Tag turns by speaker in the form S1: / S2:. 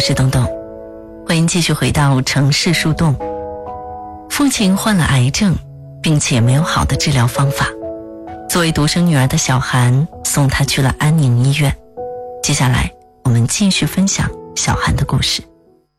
S1: 是东东，欢迎继续回到城市树洞。父亲患了癌症，并且没有好的治疗方法。作为独生女儿的小韩送她去了安宁医院。接下来我们继续分享小韩的故事。